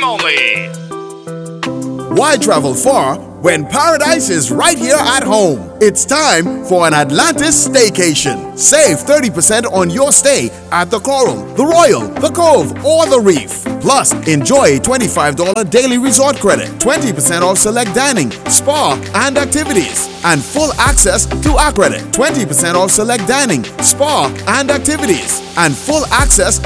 only. Why travel far when paradise is right here at home? It's time for an Atlantis staycation. Save 30% on your stay at the Coral, the Royal, the Cove, or the Reef. Plus, enjoy a $25 daily resort credit, 20% off select dining, spa, and activities, and full access to Accredit. 20% off select dining, spa, and activities, and full access